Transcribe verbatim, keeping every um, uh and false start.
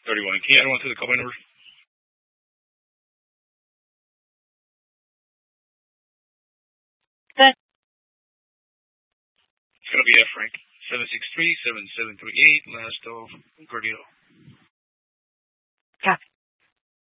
thirty-one. Can you add one to the callback number? That It's going to be F, Frank. seven six three, seven seven three eight, last of Gordillo.